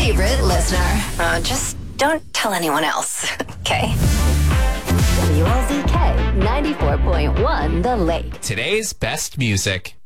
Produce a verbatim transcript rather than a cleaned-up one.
favorite listener. Uh, just don't tell anyone else, okay? W L Z K ninety-four point one The Lake. Today's best music.